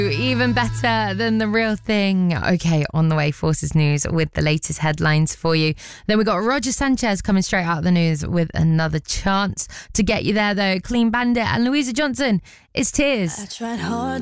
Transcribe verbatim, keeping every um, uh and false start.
Even better than the real thing. Okay, on the way, Forces News with the latest headlines for you. Then we got Roger Sanchez coming straight out of the news with another chance to get you there, though. Clean Bandit and Louisa Johnson. It's Tears. I tried hard